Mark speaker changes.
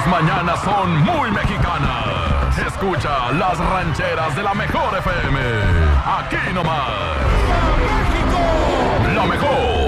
Speaker 1: Tus mañanas son muy mexicanas. Escucha las rancheras de la mejor FM. Aquí nomás. ¡México! La mejor.